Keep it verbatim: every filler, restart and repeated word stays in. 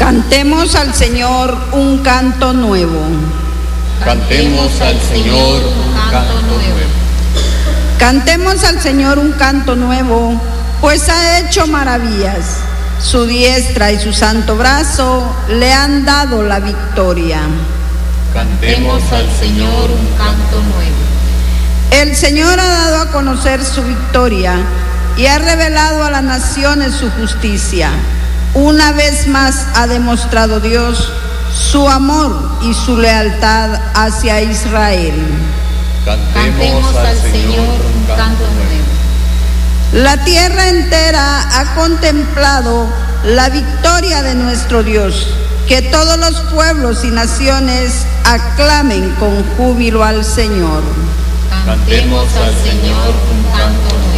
Cantemos al Señor un canto nuevo. Cantemos al Señor un canto nuevo. Cantemos al Señor un canto nuevo, pues ha hecho maravillas. Su diestra y su santo brazo le han dado la victoria. Cantemos al Señor un canto nuevo. El Señor ha dado a conocer su victoria y ha revelado a las naciones su justicia. Una vez más ha demostrado Dios su amor y su lealtad hacia Israel. Cantemos al Señor un canto nuevo. La tierra entera ha contemplado la victoria de nuestro Dios. Que todos los pueblos y naciones aclamen con júbilo al Señor. Cantemos al Señor un canto nuevo.